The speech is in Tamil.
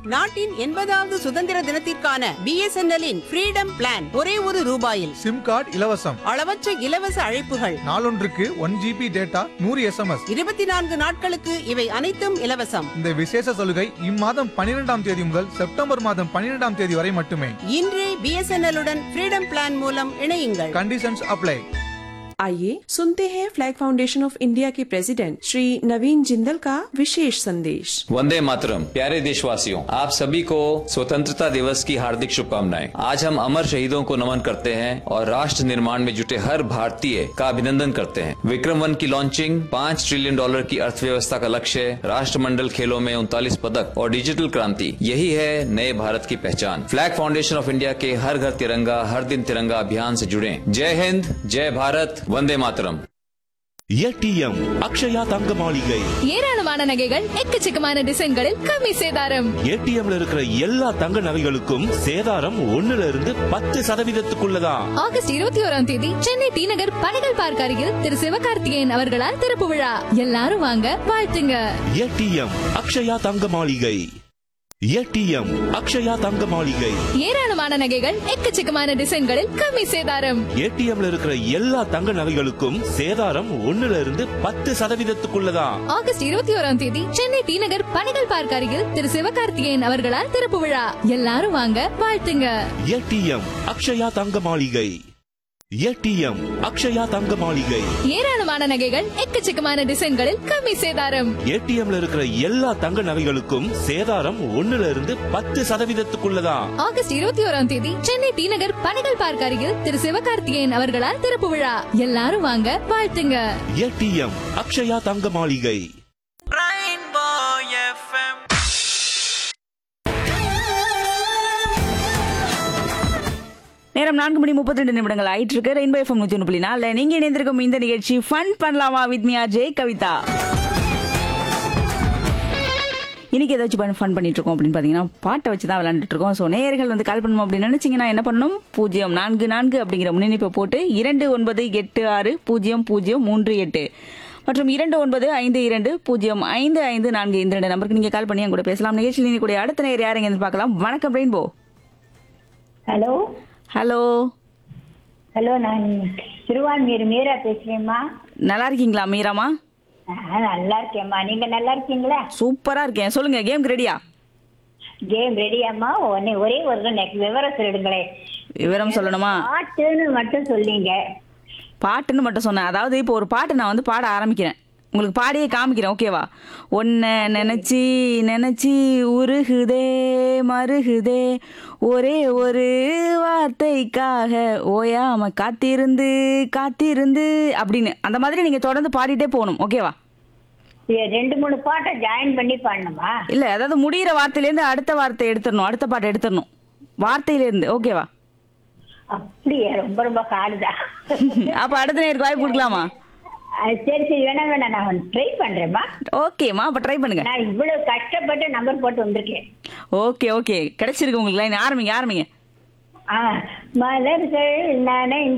நாட்டின் 80வது சுதந்திர தினத்திற்கான BSNL-இன் ஃப்ரீடம் பிளான் ஒரே ₹1 சிம் கார்டு இலவசம். அளவற்ற இலவச அழைப்புகள். நாளொன்றுக்கு 1 GB டேட்டா, 100 SMS. 24 நாட்களுக்கு இவை அனைத்தும் இலவசம். இந்த விசேஷ சலுகை இம்மாதம் 12ஆம் தேதி முதல் செப்டம்பர் மாதம் 12ஆம் தேதி வரை மட்டுமே. இன்றே BSNL-உடன் ஃப்ரீடம் பிளான் மூலம் இணையுங்கள். Conditions apply. आइए सुनते हैं फ्लैग फाउंडेशन ऑफ इंडिया के प्रेसिडेंट श्री नवीन जिंदल का विशेष संदेश। वंदे मातरम। प्यारे देशवासियों, आप सभी को स्वतंत्रता दिवस की हार्दिक शुभकामनाएं। आज हम अमर शहीदों को नमन करते हैं और राष्ट्र निर्माण में जुटे हर भारतीय का अभिनंदन करते हैं। विक्रम-1 की लॉन्चिंग, $5 ट्रिलियन की अर्थव्यवस्था का लक्ष्य, राष्ट्रमंडल खेलों में 39 पदक और डिजिटल क्रांति, यही है नए भारत की पहचान। फ्लैग फाउंडेशन ऑफ इंडिया के हर घर तिरंगा हर दिन तिरंगा अभियान से जुड़े। जय हिंद, जय भारत, वंदे मातरम। ATM அக்ஷயா தங்க மாளிகை. ஏராளமான நகைகள் எக்கச்சக்கமான டிசைன்களில் கம்மி சேதாரம். ATMல இருக்கிற எல்லா தங்க நகைகளுக்கும் சேதாரம் 1ல இருந்து 10% ஆகஸ்ட் 21ஆம் தேதி சென்னை டி நகர் பனகல் பார்க் அருகில் திரு சிவகார்த்திகேயன் அவர்களால் திறப்பு விழா. எல்லாரும் வாங்க, வாழ்த்துங்க. ATM அக்ஷயா தங்க மாளிகை. ATM அக்ஷயா தங்க மாளிகை. ஏராளமான நகைகள் எக்கச்சக்கமான டிசைன்களில் கம்மி சேதாரம். ATMல இருக்கிற எல்லா தங்க நகைகளுக்கும் சேதாரம் 1ல இருந்து 10% ஆகஸ்ட் 21ஆம் தேதி சென்னை டி நகர் பனகல் பார்க் அருகில் திரு சிவகார்த்திகேயன் அவர்களால் திறப்பு விழா. எல்லாரும் வாங்க, வாழ்த்துங்க. ATM அக்ஷயா தங்க மாளிகை. ATM அக்ஷயா தங்க மாளிகை. ஏராளமான நகைகள் எக்கச்சக்கமான டிசைன்களில் கம்மி சேதாரம். ATMல இருக்கிற எல்லா தங்க நகைகளுக்கும் சேதாரம் 1ல இருந்து 10% ஆகஸ்ட் 21ஆம் தேதி சென்னை டி நகர் பனகல் பார்க் அருகில் திரு சிவகார்த்திகேயன் அவர்களால் திறப்பு விழா. எல்லாரும் வாங்க, வாழ்த்துங்க. ATM அக்ஷயா தங்க மாளிகை. நேரம் 4:32 ஆயிட்டு இருக்கு. ரெயின்போ FM 101.4 நீங்க இணைந்திருக்கும் இந்த நிகழ்ச்சி ஃபன் பண்ணலாமா வித் மீ ஆர்ஜே கவிதா. இன்னைக்கு ஏதாச்சும் ஃபன் பண்ணிட்டு இருக்கோம் அப்படின்னு பாத்தீங்கன்னா பாட்டை வச்சு தான் விளையாண்டுட்டு இருக்கோம். ஸோ நேயர்கள் வந்து கால் பண்ணணும் அப்படின்னு நினைச்சீங்கன்னா என்ன பண்ணணும், 044 அப்படிங்கிற முன்னிணைப்பை போட்டு 29860038 மற்றும் 2952055545 இந்த 2 நம்பருக்கு நீங்க கால் பண்ணி என் கூட பேசலாம். நிகழ்ச்சியில் நீங்க கூட அடுத்த நேயர் யாருங்க பார்க்கலாம். வணக்கம் ரெயின்போ. ஹலோ ஹலோ ஹலோ, நான் திருவான்மீர் மீரா பேசுறேம்மா. நல்லா இருக்கீங்களா மீராமா? நல்லா இருக்கேம்மா, நீங்க நல்லா இருக்கீங்களா? சூப்பரா இருக்கேன். சொல்லுங்க, கேம் ரெடியா? கேம் ரெடியாம்மா. ஒரே ஒரு விவரம் சொல்லிடுங்களேன். விவரம் சொல்லணுமா? பாட்டுன்னு மட்டும் சொல்லிங்க. பாட்டுன்னு மட்டும் சொன்னேன். அதாவது இப்போ ஒரு பாட்டு நான் வந்து பாட ஆரம்பிக்கிறேன், உங்களுக்கு பாடியே காமிக்கிறேன், ஓகேவா? ஒன்ன நினைச்சி நினைச்சி உருகுதே மருகுதே ஒரே ஒரு வார்த்தைக்காக ஓயாம காத்திருந்து காத்திருந்து அப்படின்னு அந்த மாதிரி நீங்க தொடர்ந்து பாடிட்டே போகணும், ஓகேவா? 2-3 பாட்டை ஜாயின் பண்ணி பாடணுமா? இல்ல, அதாவது முடிகிற வார்த்தையிலேருந்து அடுத்த வார்த்தை எடுத்துடணும், அடுத்த பாட்டை எடுத்துடணும் வார்த்தையிலேருந்து, ஓகேவா? அப்படியே ரொம்ப ரொம்ப காடுதா. அப்ப அடுத்த நேருக்கு வாய்ப்பு கொடுக்கலாமா? சரி சரி, வேணாம் நான் ட்ரை பண்றேன்மா. ஓகேமா, அப்ப ட்ரை பண்ணுங்க. நான் இவ்வளவு கஷ்டப்பட்டு நம்பர் போட்டு வந்திருக்கேன். ஓகே ஓகே, கிடைச்சிருக்கு உங்களுக்கு லைன். ஆரம்பிங்க ஆரம்பிங்க. மலர்கள் நனைந்த